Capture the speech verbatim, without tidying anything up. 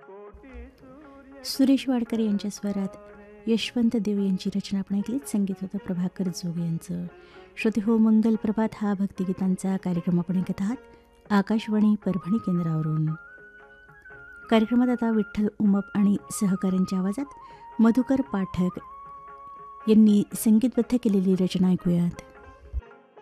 सुरेश वाडकर यांच्या स्वरात यशवंत देव यांची रचना आपण ऐकलीत. संगीत होतं प्रभाकर जोग यांचं. श्रोते हो, मंगल प्रभात हा भक्तिगीतांचा कार्यक्रम आपण ऐकत आहात आकाशवाणी परभणी केंद्रावरून. कार्यक्रमात आता विठ्ठल उमप आणि सहकाऱ्यांच्या आवाजात मधुकर पाठक यांनी संगीतबद्ध केलेली रचना ऐकूयात.